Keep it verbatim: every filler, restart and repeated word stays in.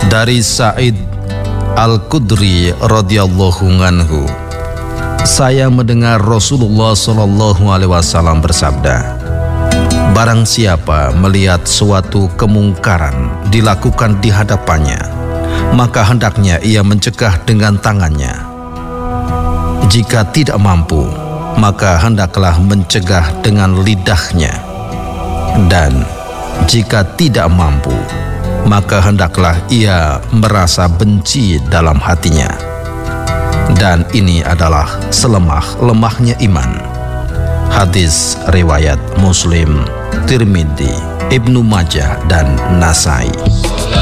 Dari Sa'id Al-Khudri radhiyallahu anhu, saya mendengar Rasulullah shallallahu alaihi wasallam bersabda, barang siapa melihat suatu kemungkaran dilakukan di hadapannya, maka hendaknya ia mencegah dengan tangannya. Jika tidak mampu, maka hendaklah mencegah dengan lidahnya. Dan jika tidak mampu, maka hendaklah ia merasa benci dalam hatinya. Dan ini adalah selemah-lemahnya iman. Hadis riwayat Muslim, Tirmidzi, Ibnu Majah, dan Nasai.